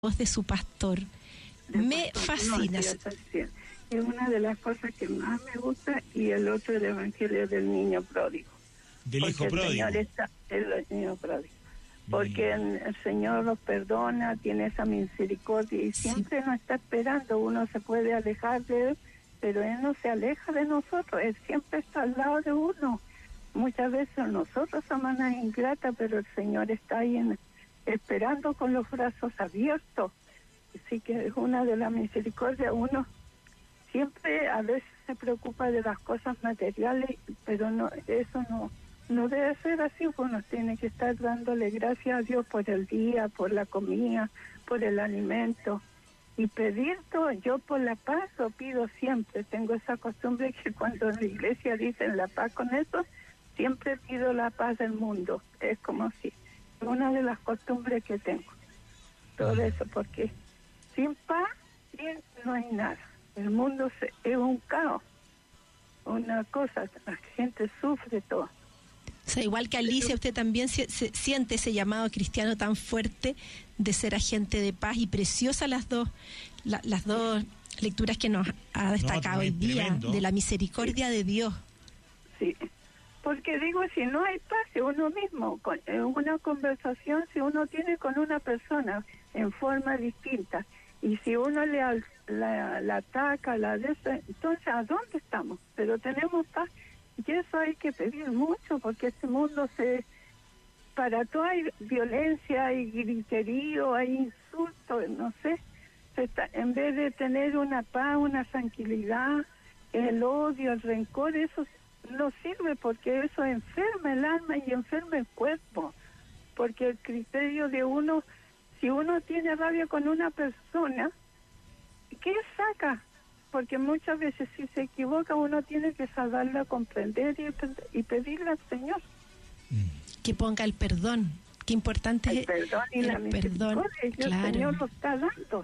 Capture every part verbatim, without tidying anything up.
voz de su pastor. De Me pastor, fascina. No, sí, sí, es una de las cosas que más me gusta, y el otro, el evangelio del niño pródigo. Del hijo Porque pródigo. El Señor está, el niño pródigo. Porque el, el Señor nos perdona, tiene esa misericordia y Sí. siempre nos está esperando. Uno se puede alejar de Él, pero Él no se aleja de nosotros. Él siempre está al lado de uno. Muchas veces nosotros somos una ingrata, pero el Señor está ahí en, esperando con los brazos abiertos. Así que es una de las misericordias. Uno siempre a veces se preocupa de las cosas materiales, pero no, eso no no debe ser así. Uno tiene que estar dándole gracias a Dios por el día, por la comida, por el alimento, y pedir todo. Yo por la paz lo pido siempre. Tengo esa costumbre que cuando en la iglesia dicen la paz con eso, siempre pido la paz del mundo. Es como si es una de las costumbres que tengo. Todo eso, porque sin paz bien, no hay nada. El mundo se, es un caos, una cosa, la gente sufre todo. O sea, igual que Alicia, usted también se, se, siente ese llamado cristiano tan fuerte de ser agente de paz, y preciosas las dos, la, las dos lecturas que nos ha destacado No, hoy día, tremendo. de la misericordia Sí. de Dios. Sí, porque digo, si no hay paz, si uno mismo, con, en una conversación, si uno tiene con una persona en forma distinta, y si uno le al, la, la ataca, la de eso, entonces ¿a dónde estamos? Pero tenemos paz, y eso hay que pedir mucho, porque este mundo se, para todo hay violencia, hay griterío, hay insultos, no sé, se está, en vez de tener una paz, una tranquilidad, el odio, el rencor, eso no sirve, porque eso enferma el alma y enferma el cuerpo, porque el criterio de uno, si uno tiene rabia con una persona, ¿qué saca? Porque muchas veces si se equivoca uno tiene que saberle a comprender y, y pedirle al Señor Que ponga el perdón. Qué importante el es perdón y el la perdón. misericordia, y Claro. el Señor lo está dando.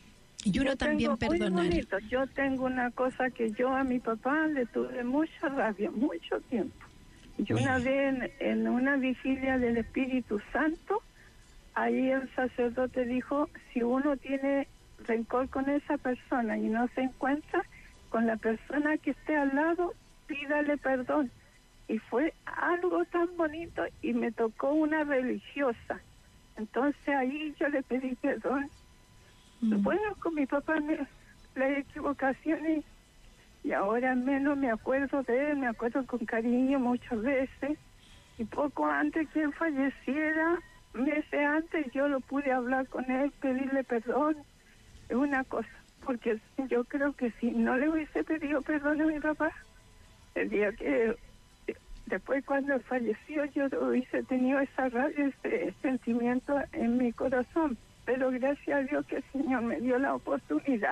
Y uno Yo también tengo muy perdonar. bonito. Yo tengo una cosa que yo a mi papá le tuve mucha rabia, mucho tiempo. Y una Mira. vez en, en una vigilia del Espíritu Santo, ahí el sacerdote dijo, si uno tiene rencor con esa persona y no se encuentra con la persona que esté al lado, pídale perdón. Y fue algo tan bonito, y me tocó una religiosa. Entonces ahí yo le pedí perdón. Mm. Bueno, con mi papá me, las equivocaciones, y ahora menos me acuerdo de él, me acuerdo con cariño muchas veces, y poco antes que él falleciera, meses antes, yo lo pude hablar con él, pedirle perdón. Es una cosa, porque yo creo que si no le hubiese pedido perdón a mi papá, el día que, después cuando él falleció, yo hubiese tenido esa rabia, ese sentimiento en mi corazón. Pero gracias a Dios que el Señor me dio la oportunidad.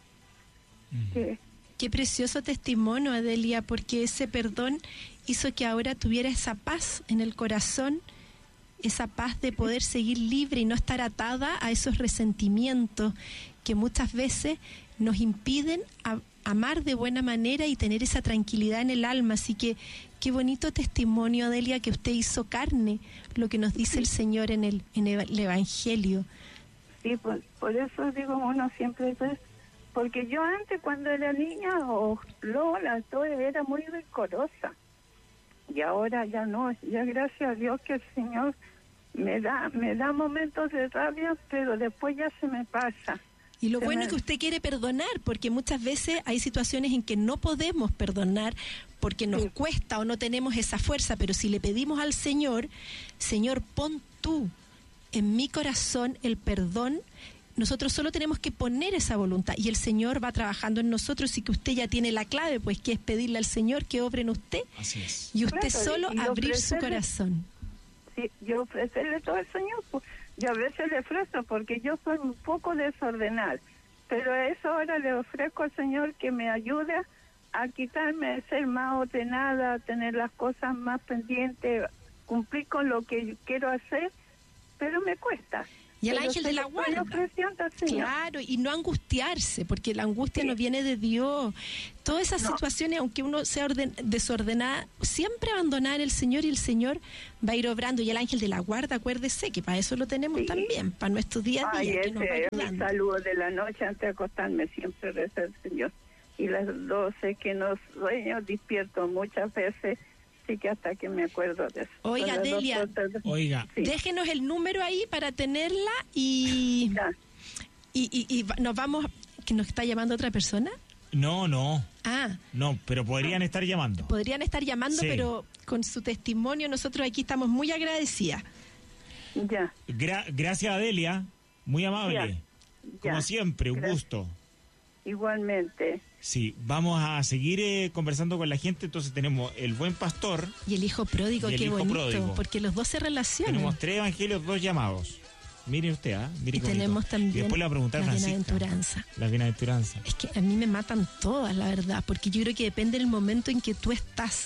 Mm. Que, Qué precioso testimonio, Adelia, porque ese perdón hizo que ahora tuviera esa paz en el corazón, esa paz de poder seguir libre y no estar atada a esos resentimientos que muchas veces nos impiden a, amar de buena manera y tener esa tranquilidad en el alma. Así que qué bonito testimonio, Adelia, que usted hizo carne lo que nos dice el Señor en el, en el Evangelio. sí, por, por eso digo, uno siempre es, porque yo antes cuando era niña, o Lola, todo era muy rencorosa, y ahora ya no, ya gracias a Dios que el Señor me da, me da momentos de rabia, pero después ya se me pasa. Y lo Se bueno me- es que usted quiere perdonar, porque muchas veces hay situaciones en que no podemos perdonar porque nos Sí. cuesta o no tenemos esa fuerza, pero si le pedimos al Señor, Señor, pon tú en mi corazón el perdón, nosotros solo tenemos que poner esa voluntad y el Señor va trabajando en nosotros, y que usted ya tiene la clave, pues que es pedirle al Señor que obre en usted Así es. y usted Claro, solo y- y abrir su ofrecerle- corazón. Sí, yo ofrecerle todo al Señor, pues, yo a veces le ofrezco porque yo soy un poco desordenada, pero a eso ahora le ofrezco al Señor que me ayude a quitarme de ser más ordenada, a tener las cosas más pendientes, cumplir con lo que quiero hacer, pero me cuesta. Y al Pero ángel se de la lo estoy guarda. ofreciendo al Señor. Claro, y no angustiarse, porque la angustia Sí. no viene de Dios. Todas esas No. situaciones, aunque uno sea orden- desordenada, siempre abandonar el Señor y el Señor va a ir obrando. Y el ángel de la guarda, acuérdese que para eso lo tenemos Sí. también, para nuestros días a Ay, día, que nos va ese es mi ayudando. saludo de la noche antes de acostarme, siempre reza el Señor. Y las doce que no sueño, despierto muchas veces, sí que hasta que me acuerdo de eso. Oiga, Son las Delia, dos cosas. Oiga, Sí. Déjenos el número ahí para tenerla y, Ya. y, y, y va- nos vamos, que nos está llamando otra persona. no, no, Ah, no, pero podrían estar llamando. podrían estar llamando, Sí. pero con su testimonio nosotros aquí estamos muy agradecidas. Ya. Gra- gracias, Adelia, muy amable. Ya. Como Ya. siempre, un Gracias. gusto. Igualmente. Sí, vamos a seguir eh, conversando con la gente. Entonces tenemos el buen pastor, Y el hijo pródigo, Y el qué hijo bonito, pródigo. porque los dos se relacionan. tenemos tres evangelios, dos llamados. Mire usted, ¿ah? Mire Y qué bonito. tenemos Y también después le va a preguntar a la Francisca. bienaventuranza. La bienaventuranza. Es que a mí me matan todas, la verdad, porque yo creo que depende del momento en que tú estás.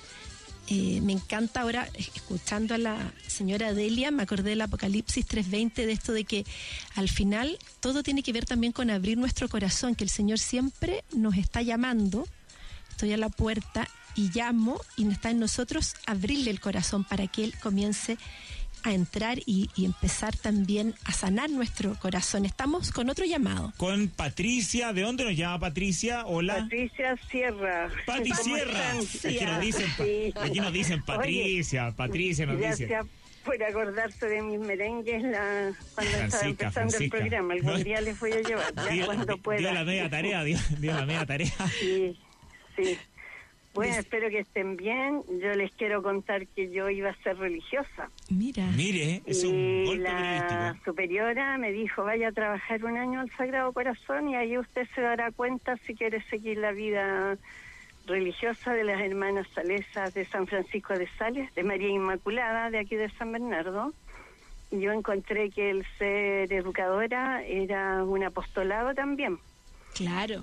Eh, me encanta ahora, eh, escuchando a la señora Delia, me acordé del Apocalipsis tres veinte, de esto de que al final todo tiene que ver también con abrir nuestro corazón, que el Señor siempre nos está llamando. Estoy a la puerta y llamo, y está en nosotros abrirle el corazón para que Él comience a entrar y, y empezar también a sanar nuestro corazón. Estamos con otro llamado. Con Patricia, ¿de dónde nos llama Patricia? Hola. Patricia Sierra. Pati ¿Cómo Sierra. están? Aquí nos dicen, pa- Sí. aquí nos dicen Patricia, Oye, Patricia nos ya dice. sea por acordarse de mis merengues la, cuando estaba Francisca, empezando Francisca. el programa. Algún No, día les voy a llevar, ya Dio, cuando dio pueda. la media tarea, dio, dio la media tarea. Sí, sí. Bueno, Dice- espero que estén bien. Yo les quiero contar que yo iba a ser religiosa. Mira. Mire, es un Y golpe la periodístico. superiora me dijo, vaya a trabajar un año al Sagrado Corazón y ahí usted se dará cuenta si quiere seguir la vida religiosa de las hermanas salesas de San Francisco de Sales, de María Inmaculada, de aquí de San Bernardo. Y yo encontré que el ser educadora era un apostolado también. Claro.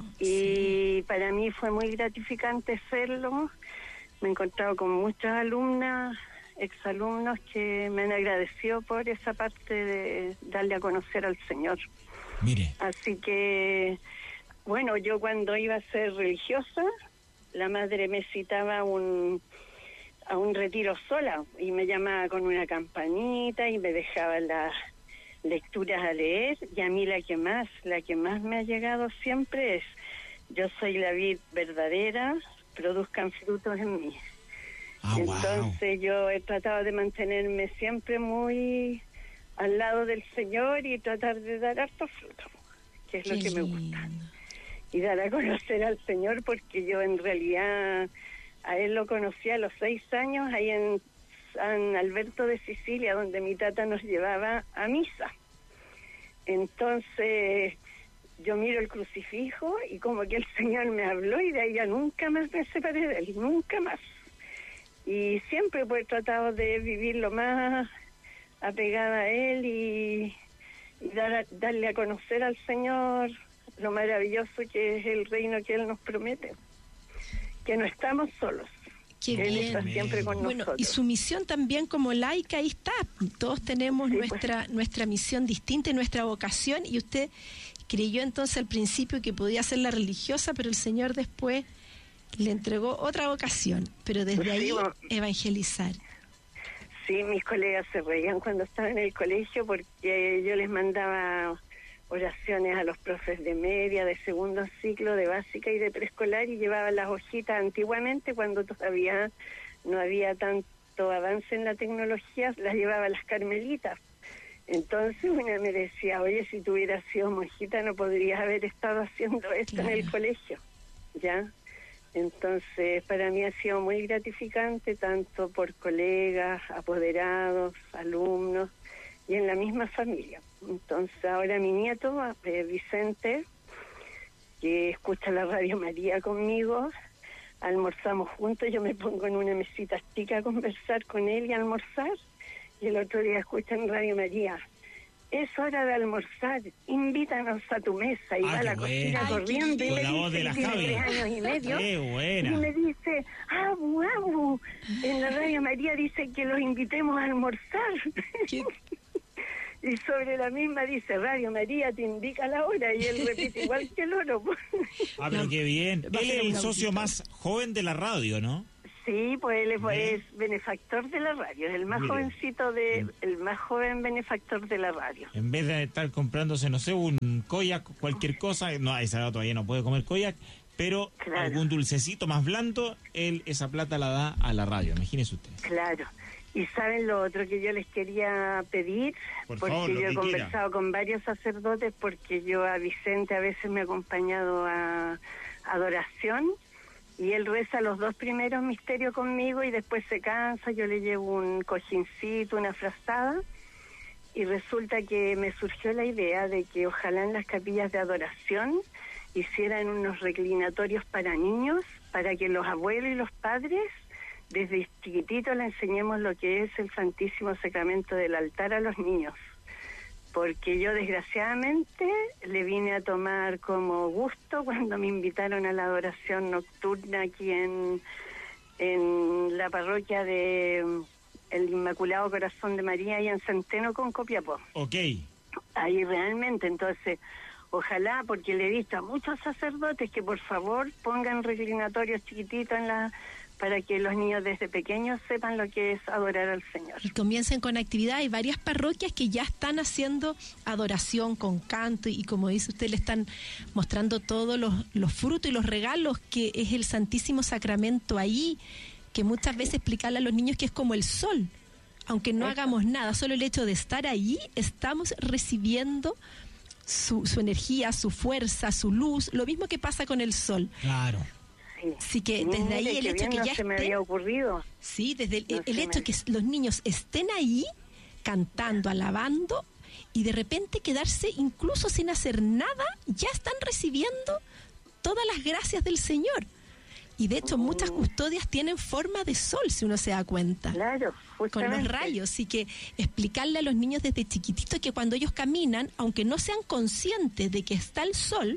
Y para mí fue muy gratificante serlo. Me he encontrado con muchas alumnas, exalumnos que me han agradecido por esa parte de darle a conocer al Señor. Mire, Así que, bueno, yo cuando iba a ser religiosa, la madre me citaba a un, a un retiro sola y me llamaba con una campanita y me dejaba las lecturas a leer, y a mí la que más, la que más me ha llegado siempre es: yo soy la vid verdadera, produzcan frutos en mí. ah, wow. Entonces yo he tratado de mantenerme siempre muy al lado del Señor y tratar de dar hartos frutos, que es Qué lo que me lindo. gusta. Y dar a conocer al Señor, porque yo en realidad a Él lo conocí a los seis años ahí en San Alberto de Sicilia, donde mi tata nos llevaba a misa. Entonces yo miro el crucifijo y como que el Señor me habló, y de ahí ya nunca más me separé de Él, nunca más. Y siempre pues he tratado de vivir lo más apegada a Él y, y dar a- darle a conocer al Señor lo maravilloso que es el reino que Él nos promete, que no estamos solos. Qué Él bien. está siempre con Bueno, nosotros. y su misión también como laica, ahí está. Todos tenemos Sí, pues. nuestra nuestra misión distinta y nuestra vocación, y usted creyó entonces al principio que podía ser la religiosa, pero el Señor después le entregó otra vocación, pero desde Sí, ahí bueno. evangelizar. Sí, mis colegas se reían cuando estaba en el colegio porque yo les mandaba oraciones a los profes de media, de segundo ciclo, de básica y de preescolar, y llevaba las hojitas antiguamente, cuando todavía no había tanto avance en la tecnología, las llevaba a las carmelitas. Entonces una me decía, oye, si tú hubieras sido monjita no podrías haber estado haciendo esto Claro. en el colegio, ¿ya? Entonces para mí ha sido muy gratificante, tanto por colegas, apoderados, alumnos y en la misma familia. Entonces ahora mi nieto, eh, Vicente, que escucha la Radio María conmigo, almorzamos juntos, yo me pongo en una mesita chica a conversar con él y a almorzar, y el otro día escucha en Radio María: es hora de almorzar, invítanos a tu mesa. Y Ah, va a qué la bueno. cocina Ay, qué corriendo y Con me la voz dice, de la tiene Javi. tres años y medio, Qué y buena. me dice, abu, abu, en la Radio María dice que los invitemos a almorzar. Qué- y sobre la misma dice, Radio María te indica la hora, y él repite igual que el oro. Ah, pero qué bien. Él es el socio más joven de la radio, ¿no? Sí, pues él es, es benefactor de la radio, es el más Mire. jovencito, de el más joven benefactor de la radio. En vez de estar comprándose, no sé, un koyak, cualquier cosa, no, esa edad todavía no puede comer koyak, pero Claro. algún dulcecito más blando, él esa plata la da a la radio, imagínese usted. Claro. Y saben lo otro que yo les quería pedir, Por porque favor, lo yo he que conversado quiera. con varios sacerdotes, porque yo a Vicente a veces me he acompañado a adoración, y él reza los dos primeros misterios conmigo y después se cansa, yo le llevo un cojincito, una frazada, y resulta que me surgió la idea de que ojalá en las capillas de adoración hicieran unos reclinatorios para niños, para que los abuelos y los padres desde chiquititos le enseñemos lo que es el Santísimo Sacramento del altar a los niños. Porque yo desgraciadamente le vine a tomar como gusto cuando me invitaron a la adoración nocturna aquí en, en la parroquia de mm, el Inmaculado Corazón de María y en Centeno con Copiapó. Ok. Ahí realmente, entonces, ojalá, porque le he visto a muchos sacerdotes que por favor pongan reclinatorios chiquititos en la para que los niños desde pequeños sepan lo que es adorar al Señor. Y comiencen con actividad. Hay varias parroquias que ya están haciendo adoración con canto y, como dice usted, le están mostrando todos los, los frutos y los regalos que es el Santísimo Sacramento ahí, que muchas veces explicarle a los niños que es como el sol. Aunque no hagamos nada, solo el hecho de estar ahí, estamos recibiendo su, su energía, su fuerza, su luz, lo mismo que pasa con el sol. Claro. Sí. Así que desde Mire, ahí el qué hecho bien, que no ya se me estén, había ocurrido. sí, desde el, No el se hecho me- que los niños estén ahí cantando, alabando, y de repente quedarse incluso sin hacer nada, ya están recibiendo todas las gracias del Señor. Y de hecho muchas custodias tienen forma de sol, si uno se da cuenta. Claro, Con justamente. los rayos, así que explicarle a los niños desde chiquititos que cuando ellos caminan, aunque no sean conscientes de que está el sol,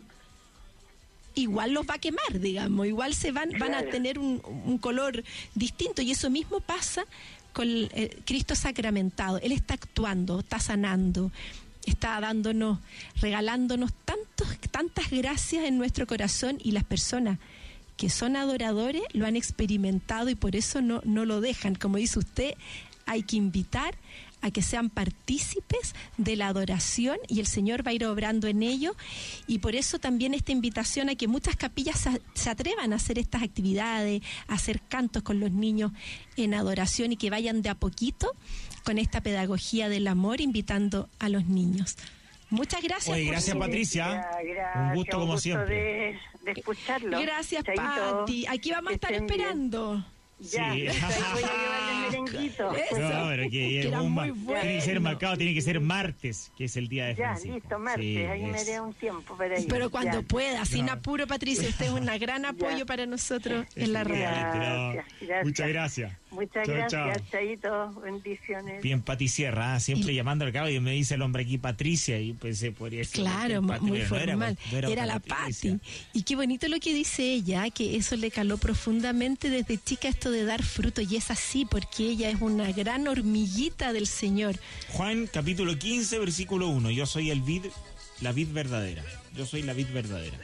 igual los va a quemar, digamos, igual se van, van a Claro. tener un, un color distinto, y eso mismo pasa con el, eh, Cristo sacramentado. Él está actuando, está sanando, está dándonos, regalándonos tantos, tantas gracias en nuestro corazón, y las personas que son adoradores lo han experimentado y por eso no, no lo dejan. Como dice usted, hay que invitar a que sean partícipes de la adoración y el Señor va a ir obrando en ello, y por eso también esta invitación a que muchas capillas se, se atrevan a hacer estas actividades, a hacer cantos con los niños en adoración, y que vayan de a poquito con esta pedagogía del amor, invitando a los niños. Muchas gracias. Oye, por gracias, su- Patricia. Gracias, Un gusto como siempre. De, de escucharlo. Gracias, Chaito. Pati. Aquí vamos a Que estar estén bien. esperando. Ya, Sí. ahí voy a llevarle merenguito. Eso. No, pero que, Que era un muy ma- tiene que ser bueno. marcado, tiene que ser martes, que es el día de Ya, Francisco. listo, martes, Sí, ahí me es- dé un tiempo para ir. Pero cuando Ya. pueda, sin No. apuro, Patricia, usted es un gran apoyo Ya. para nosotros en la radio. Efectivamente, no. Gracias, gracias. Muchas gracias. Muchas Chao, gracias, chao. Chaito, bendiciones. Bien, Pati Sierra, ¿ah? Siempre Y- llamando al cabo, y me dice el hombre aquí Patricia, y pensé, podría ser. Claro, Pati, muy pero no era- formal. no Era, para la Patricia. Pati. Y qué bonito lo que dice ella, que eso le caló profundamente desde chica, esto de dar fruto. Y es así, porque ella es una gran hormiguita del Señor. Juan capítulo quince, versículo uno. Yo soy el vid, la vid verdadera. Yo soy la vid verdadera.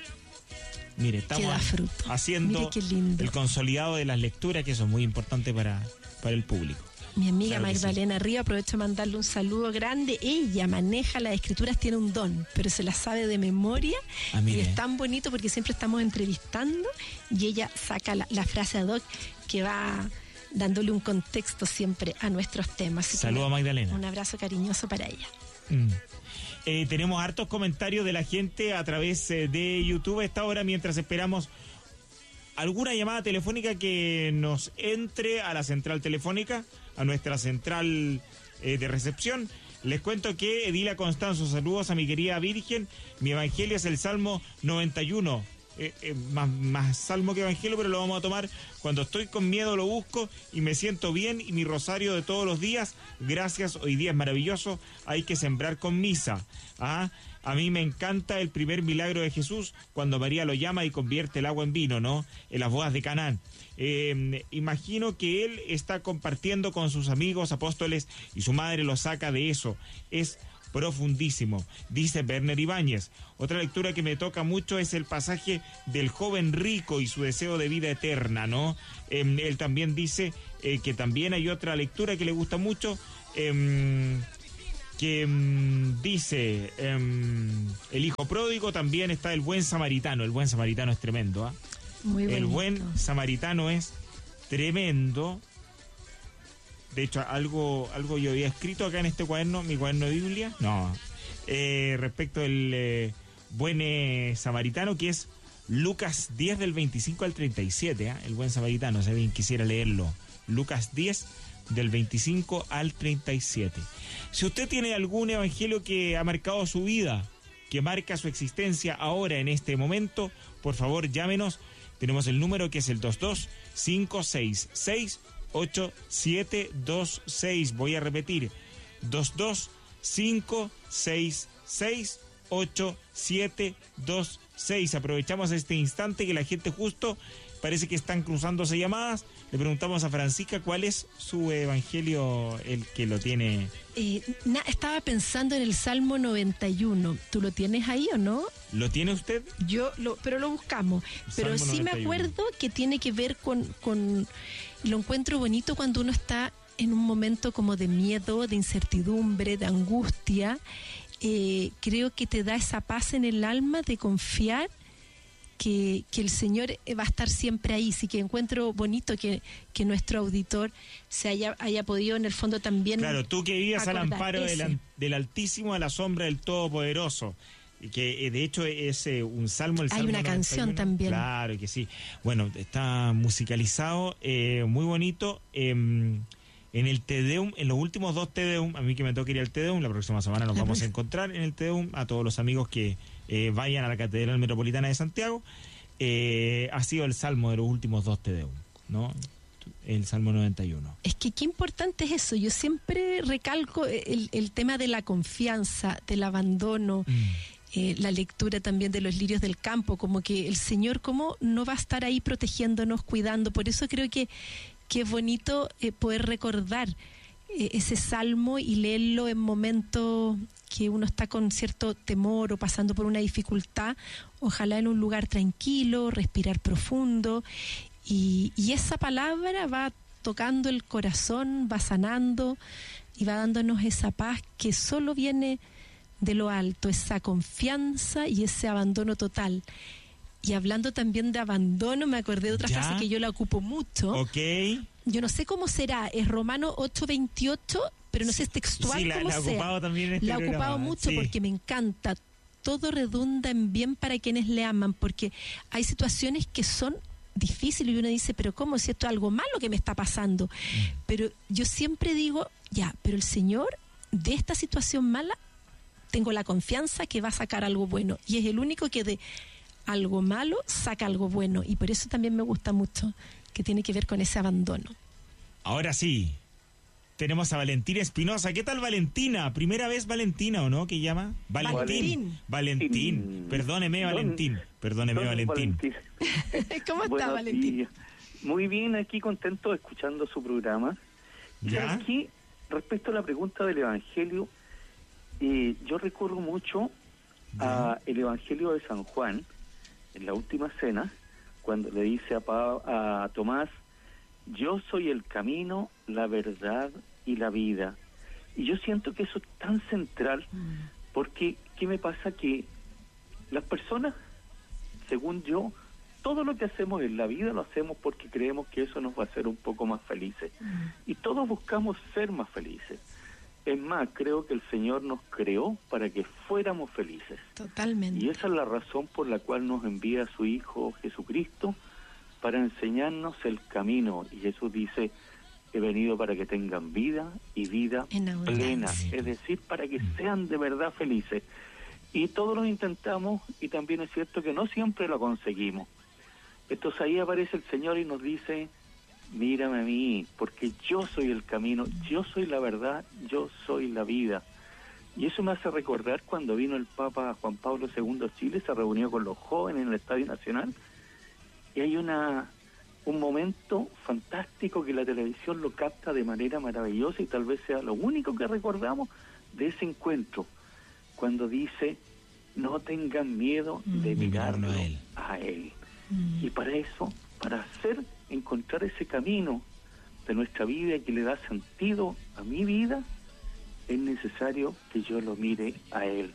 Mire, estamos Que da fruto. haciendo Mire qué lindo. el consolidado de las lecturas, que eso es muy importante para, para el público. Mi amiga Claro que sí. Magdalena Río, aprovecho de mandarle un saludo grande. Ella maneja las escrituras, tiene un don, pero se las sabe de memoria. Ah, y mire. es tan bonito porque siempre estamos entrevistando y ella saca la, la frase ad hoc que va dándole un contexto siempre a nuestros temas. Así que Saludo a Magdalena. Un abrazo cariñoso para ella. Mm. Eh, tenemos hartos comentarios de la gente a través eh, de YouTube a esta hora, mientras esperamos alguna llamada telefónica que nos entre a la central telefónica, a nuestra central eh, de recepción. Les cuento que Edila Constanzo, saludos a mi querida Virgen. Mi evangelio es el Salmo noventa y uno. Eh, eh, más, más salmo que evangelio, pero lo vamos a tomar. Cuando estoy con miedo lo busco y me siento bien, y mi rosario de todos los días. Gracias, hoy día es maravilloso. Hay que sembrar con misa. ¿Ah? A mí me encanta el primer milagro de Jesús, cuando María lo llama y convierte el agua en vino, ¿no? En las bodas de Canaán. Eh, imagino que él está compartiendo con sus amigos apóstoles y su madre lo saca de eso. Es profundísimo, dice Werner Ibáñez. Otra lectura que me toca mucho es el pasaje del joven rico y su deseo de vida eterna, ¿no? Eh, él también dice eh, que también hay otra lectura que le gusta mucho, eh, que um, dice um, el hijo pródigo. También está el buen samaritano. El buen samaritano es tremendo, ¿ah? ¿eh? Muy bonito. El buen samaritano es tremendo. De hecho, algo algo yo había escrito acá en este cuaderno, mi cuaderno de Biblia, no, eh, respecto del eh, buen eh, samaritano, que es Lucas diez del veinticinco al treinta y siete, ¿eh? El buen samaritano, si alguien quisiera leerlo, Lucas diez del veinticinco al treinta y siete. Si usted tiene algún evangelio que ha marcado su vida, que marca su existencia ahora en este momento, por favor llámenos. Tenemos el número que es el dos dos cinco seis seis ocho siete dos seis. Voy a repetir, dos dos cinco seis seis ocho siete dos seis. Aprovechamos este instante que la gente justo parece que están cruzándose llamadas. Le preguntamos a Francisca cuál es su evangelio, el que lo tiene. Eh, na, estaba pensando en el Salmo noventa y uno. ¿Tú lo tienes ahí o no? ¿Lo tiene usted? Yo, lo, pero lo buscamos. Pero Salmo sí noventa y uno. me acuerdo que tiene que ver con, con... Lo encuentro bonito cuando uno está en un momento como de miedo, de incertidumbre, de angustia. Eh, creo que te da esa paz en el alma de confiar Que, que el Señor va a estar siempre ahí. Sí que encuentro bonito que, que nuestro auditor se haya, haya podido en el fondo también. Claro, tú que vivías al acordar amparo ese. del, del Altísimo, a la sombra del Todopoderoso. Y que eh, de hecho es eh, un salmo. El Hay salmo una noventa y canción uno. también. Claro que sí. Bueno, está musicalizado, eh, muy bonito. Eh, en el Te Deum, en los últimos dos Te Deum, a mí que me toca ir al Te Deum, la próxima semana nos La vamos a próxima. encontrar en el Te Deum, a todos los amigos que eh, vayan a la Catedral Metropolitana de Santiago. Eh, ha sido el salmo de los últimos dos Te Deum, ¿no? El Salmo noventa y uno. Es que qué importante es eso. Yo siempre recalco el, el tema de la confianza, del abandono, mm. eh, la lectura también de los lirios del campo, como que el Señor cómo no va a estar ahí protegiéndonos, cuidando. Por eso creo que, que es bonito eh, poder recordar eh, ese salmo y leerlo en momentos que uno está con cierto temor o pasando por una dificultad, ojalá en un lugar tranquilo, respirar profundo, y, y esa palabra va tocando el corazón, va sanando y va dándonos esa paz que solo viene de lo alto, esa confianza y ese abandono total. Y hablando también de abandono, me acordé de otra ¿Ya? frase que yo la ocupo mucho. Ok. Yo no sé cómo será, es Romano ocho veintiocho, pero no sé es textual Sí, la, como la he sea. ocupado también en este La he ocupado programa, mucho sí. porque me encanta. Todo redunda en bien para quienes le aman, porque hay situaciones que son difíciles y uno dice, pero ¿cómo? Si esto es algo malo que me está pasando. Mm. Pero yo siempre digo, ya, pero el Señor de esta situación mala tengo la confianza que va a sacar algo bueno. Y es el único que de algo malo saca algo bueno. Y por eso también me gusta mucho, que tiene que ver con ese abandono. Ahora sí, tenemos a Valentina Espinosa. ¿Qué tal, Valentina? Primera vez Valentina, ¿o no? ¿Qué llama? Valentín. Valentín. Valentín. Perdóneme, Valentín. Perdóneme, Valentín. ¿Cómo está, Valentín? Días. Muy bien, aquí contento escuchando su programa. ¿Ya? Aquí, respecto a la pregunta del Evangelio, eh, yo recurro mucho a el Evangelio de San Juan, en la última cena, cuando le dice a, pa, a Tomás, yo soy el camino, la verdad y la vida. Y yo siento que eso es tan central, porque ¿qué me pasa? Que las personas, según yo, todo lo que hacemos en la vida lo hacemos porque creemos que eso nos va a hacer un poco más felices. Y todos buscamos ser más felices. Es más, creo que el Señor nos creó para que fuéramos felices. Totalmente. Y esa es la razón por la cual nos envía a su Hijo Jesucristo, para enseñarnos el camino. Y Jesús dice, he venido para que tengan vida y vida plena, es decir, para que sean de verdad felices. Y todos lo intentamos, y también es cierto que no siempre lo conseguimos. Entonces ahí aparece el Señor y nos dice, mírame a mí, porque yo soy el camino, yo soy la verdad, yo soy la vida. Y eso me hace recordar cuando vino el Papa Juan Pablo segundo a Chile, se reunió con los jóvenes en el Estadio Nacional, y hay una un momento fantástico que la televisión lo capta de manera maravillosa, y tal vez sea lo único que recordamos de ese encuentro, cuando dice, no tengan miedo mm. de mirarlo a él. A él. Mm. Y para eso, para hacer, encontrar ese camino de nuestra vida que le da sentido a mi vida, es necesario que yo lo mire a él.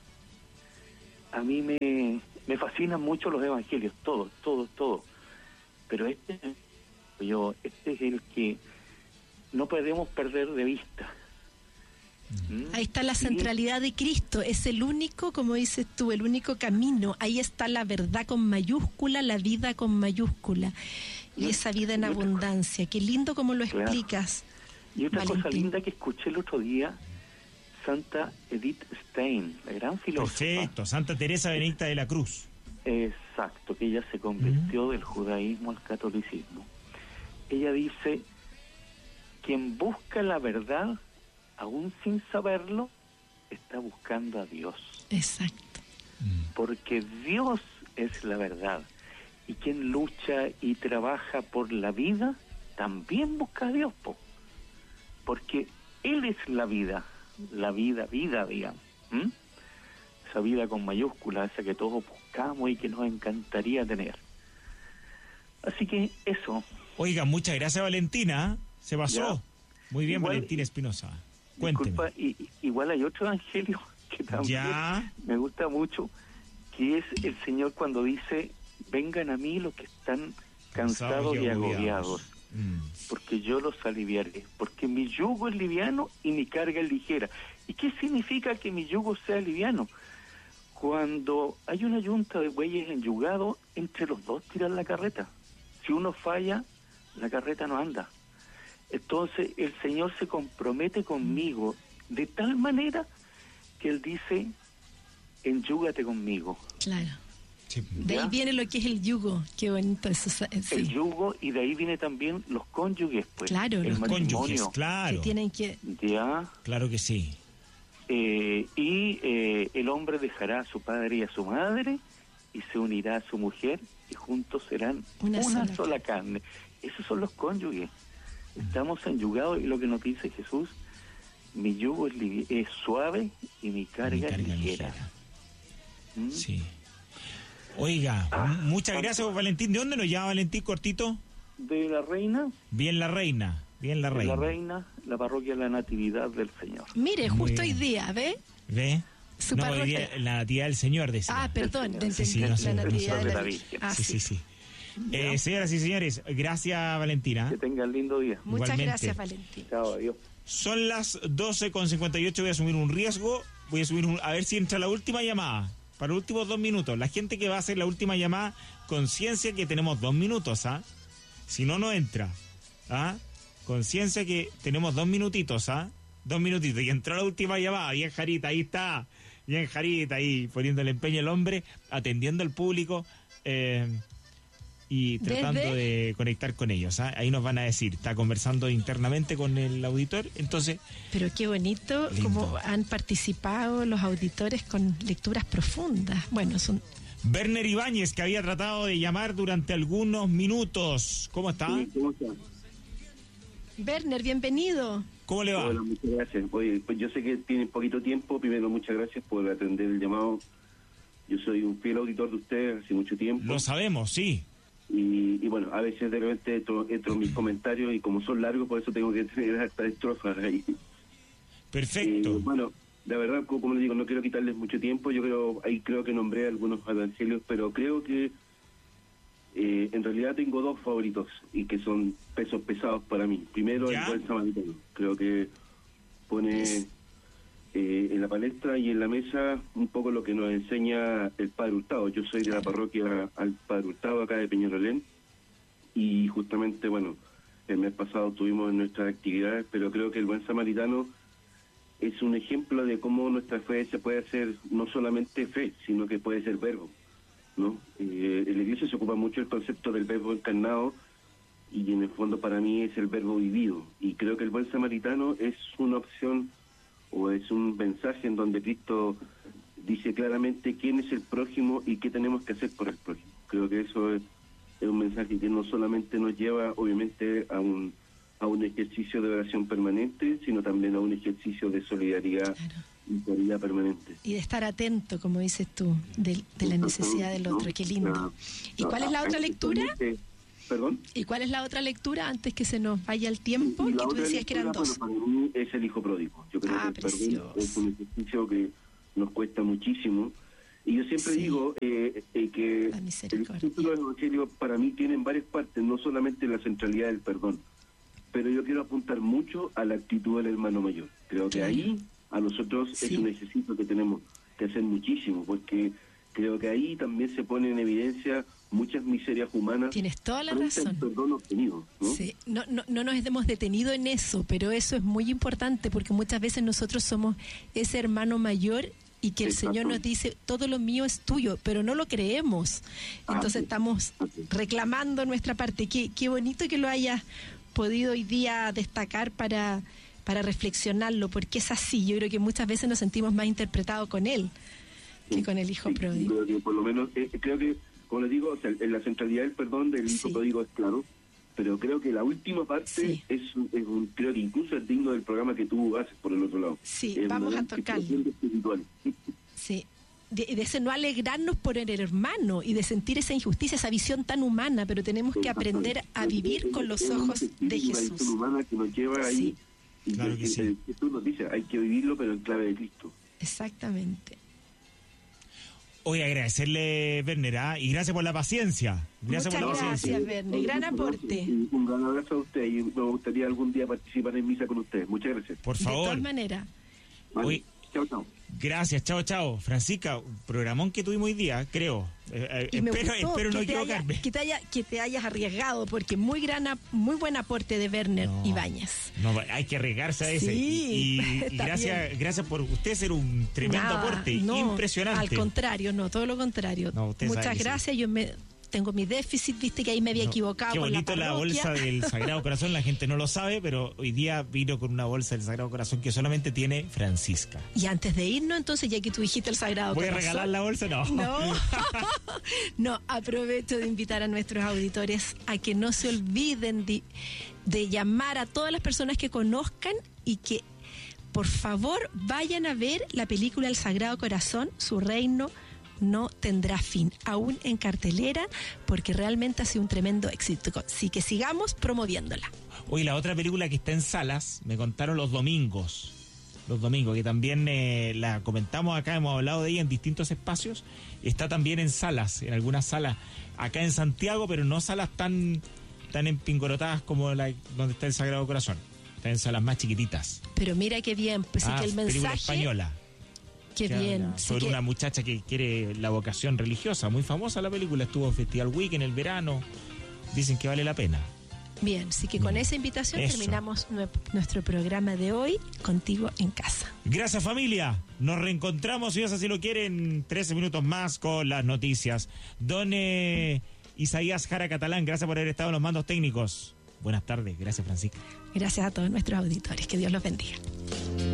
A mí me, me fascinan mucho los evangelios, todos, todos, todos. Pero este, yo, este es el que no podemos perder de vista. ¿Mm? Ahí está la centralidad de Cristo, es el único, como dices tú, el único camino. Ahí está la verdad con mayúscula, la vida con mayúscula. Y, y esa vida en abundancia. Qué lindo como lo claro. explicas. Y otra Valentín. cosa linda que escuché el otro día, Santa Edith Stein, la gran filósofa. Perfecto, Santa Teresa Benedicta de la Cruz. Exacto, que ella se convirtió uh-huh. del judaísmo al catolicismo. Ella dice, quien busca la verdad, aún sin saberlo, está buscando a Dios. Exacto. Porque Dios es la verdad. Y quien lucha y trabaja por la vida, también busca a Dios, po. Porque Él es la vida. La vida, vida, digamos. ¿Mm? Esa vida con mayúsculas, esa que todos buscamos y que nos encantaría tener. Así que eso. Oiga, muchas gracias, Valentina. Se pasó. Ya. Muy bien, igual, Valentina Espinosa. Cuénteme. Disculpa, y, igual hay otro evangelio que también ¿Ya? me gusta mucho, que es el Señor cuando dice, vengan a mí los que están cansados, cansados y agobiados. agobiados. Porque yo los aliviaré, porque mi yugo es liviano y mi carga es ligera. ¿Y qué significa que mi yugo sea liviano? Cuando hay una yunta de bueyes enyugados, entre los dos tiran la carreta. Si uno falla, la carreta no anda. Entonces el Señor se compromete conmigo de tal manera que Él dice, enyúgate conmigo. Claro. Sí. De ahí viene lo que es el yugo, qué bonito eso. Sí. El yugo, y de ahí viene también los cónyuges, pues. Claro, el los cónyuges, claro. Que tienen que... Ya. Claro que sí. Eh, y eh, el hombre dejará a su padre y a su madre y se unirá a su mujer y juntos serán una, una sola, sola carne. Esos son los cónyuges. Estamos enyugados y lo que nos dice Jesús, mi yugo es, es suave y mi carga, mi carga es ligera. ligera. ¿Mm? Sí. Oiga, ah, muchas gracias, Valentín. ¿De dónde nos llama Valentín, cortito? De La Reina. Bien La Reina, bien La Reina. De La Reina, la parroquia de la Natividad del Señor. Mire, justo hoy día, ¿ve? ¿Ve? Su no, hoy día la Natividad del Señor, decía. Ah, perdón, del sí, sí, no, la sí, Natividad de la Virgen. Ah, sí, sí, sí. Eh, señoras y señores, gracias, Valentina. Que tengan lindo día. Muchas Igualmente. gracias, Valentín. Chao, adiós. Son las doce con cincuenta y ocho, voy a asumir un riesgo, voy a asumir un, a ver si entra la última llamada, para los últimos dos minutos. La gente que va a hacer la última llamada, conciencia que tenemos dos minutos, ¿ah? Si no, no entra, ¿ah? Conciencia que tenemos dos minutitos, ¿ah? Dos minutitos, y entró la última llamada, bien Jarita, ahí está, bien Jarita, ahí poniendo el empeño el hombre, atendiendo al público, eh... y tratando ¿Desde? de conectar con ellos, ¿eh? Ahí nos van a decir, está conversando internamente con el auditor, entonces... Pero qué bonito lindo. Como han participado los auditores con lecturas profundas. Bueno, son... Werner Ibáñez, que había tratado de llamar durante algunos minutos. ¿Cómo está? Sí, ¿cómo está? Werner, bienvenido. ¿Cómo le va? Hola, muchas gracias. Oye, pues yo sé que tiene poquito tiempo. Primero, muchas gracias por atender el llamado. Yo soy un fiel auditor de usted hace mucho tiempo. Lo sabemos, sí. Y, y bueno, a veces de repente entro, entro en mis comentarios y como son largos, por eso tengo que tener hasta estrofas ahí. Perfecto. Eh, bueno, la verdad, como, como les digo, no quiero quitarles mucho tiempo. Yo creo, ahí creo que nombré algunos evangelios, pero creo que eh, en realidad tengo dos favoritos y que son pesos pesados para mí. Primero, ¿Ya? el buen samaritano. Creo que pone eh, en la palestra y en la mesa un poco lo que nos enseña el Padre Hurtado. Yo soy de la parroquia al Padre Hurtado acá de Peñalolén y justamente, bueno, el mes pasado tuvimos nuestras actividades, pero creo que el buen samaritano es un ejemplo de cómo nuestra fe se puede hacer no solamente fe, sino que puede ser verbo, ¿no? Eh, en la iglesia se ocupa mucho el concepto del verbo encarnado y en el fondo para mí es el verbo vivido, y creo que el buen samaritano es una opción o es un mensaje en donde Cristo dice claramente quién es el prójimo y qué tenemos que hacer por el prójimo. Creo que eso es, es un mensaje que no solamente nos lleva obviamente a un a un ejercicio de oración permanente, sino también a un ejercicio de solidaridad claro. y caridad permanente. Y de estar atento, como dices tú, de, de la necesidad del otro. Qué lindo. No, ¿Y cuál no, es la otra lectura? ¿Perdón? ¿Y cuál es la otra lectura antes que se nos vaya el tiempo? Sí, que tú decías lectura, que eran dos. Bueno, para mí es el hijo pródigo. Yo creo ah, que el perdón es un ejercicio que nos cuesta muchísimo. Y yo siempre sí. digo eh, eh, que el título del Evangelio para mí tiene varias partes, no solamente la centralidad del perdón, pero yo quiero apuntar mucho a la actitud del hermano mayor. Creo que ahí a nosotros sí. es un ejercicio que tenemos que hacer muchísimo, porque creo que ahí también se pone en evidencia muchas miserias humanas. Tienes toda la razón. El perdón obtenido, ¿no? Sí. No, no, no nos hemos detenido en eso, pero eso es muy importante porque muchas veces nosotros somos ese hermano mayor y que el Exacto. Señor nos dice, todo lo mío es tuyo, pero no lo creemos. Entonces ah, estamos ah, reclamando nuestra parte. Qué, qué bonito que lo hayas podido hoy día destacar para, para reflexionarlo, porque es así. Yo creo que muchas veces nos sentimos más interpretados con él que con el hijo sí, pródigo. Creo que por lo menos, eh, creo que, como les digo, o sea, en la centralidad del perdón del hijo sí. pródigo es claro, pero creo que la última parte sí. es, es un, creo que incluso es digno del programa que tú haces por el otro lado. Sí, es vamos a tocarlo. Sí, de, de ese no alegrarnos por el hermano y de sentir esa injusticia, esa visión tan humana, pero tenemos que aprender a vivir con los ojos de Jesús. La visión humana que nos lleva ahí, sí. y claro que, que sí. Jesús nos dice, hay que vivirlo, pero en clave de Cristo. Exactamente. Hoy agradecerle, Werner, ¿eh? Y gracias por la paciencia. Gracias Muchas por la gracias, paciencia. Werner. Gran aporte. Un gran abrazo a usted y me gustaría algún día participar en misa con usted. Muchas gracias. Por favor. De todas maneras. Vale. Hoy, chao, chao. Gracias, chao, chao. Francisca, un programón que tuvimos hoy día, creo. Eh, y espero espero no que equivocarme. Haya, que, te haya, que te hayas arriesgado, porque muy gran muy buen aporte de Werner no, Ibáñez. No, hay que arriesgarse a ese. Sí, y y, y gracias, gracias por usted ser un tremendo Nada, aporte. No, impresionante. Al contrario, no, todo lo contrario. No, Muchas gracias. Sí. Yo me tengo mi déficit, viste que ahí me había no, equivocado. Qué con bonito la, la bolsa del Sagrado Corazón, la gente no lo sabe, pero hoy día vino con una bolsa del Sagrado Corazón que solamente tiene Francisca. Y antes de irnos, entonces, ya que tú dijiste el Sagrado ¿Voy Corazón. ¿Voy a regalar la bolsa? No. No. No, aprovecho de invitar a nuestros auditores a que no se olviden de, de llamar a todas las personas que conozcan y que, por favor, vayan a ver la película El Sagrado Corazón, Su Reino no tendrá fin, aún en cartelera, porque realmente ha sido un tremendo éxito. Así que sigamos promoviéndola. Hoy la otra película que está en salas, me contaron los domingos, los domingos, que también eh, la comentamos acá, hemos hablado de ella en distintos espacios, está también en salas, en algunas salas, acá en Santiago, pero no salas tan, tan empingorotadas como la donde está el Sagrado Corazón, está en salas más chiquititas. Pero mira qué bien, pues ah, sí que el mensaje... película española. Qué que bien. Sobre sí una que... muchacha que quiere la vocación religiosa. Muy famosa la película. Estuvo en Festival Week en el verano. Dicen que vale la pena. Bien, así que con bien. Esa invitación Eso. terminamos nuestro programa de hoy, Contigo en Casa. Gracias, familia. Nos reencontramos, si Dios así lo quiere, en trece minutos más con las noticias. Don eh, Isaías Jara Catalán, gracias por haber estado en los mandos técnicos. Buenas tardes. Gracias, Francisca. Gracias a todos nuestros auditores. Que Dios los bendiga.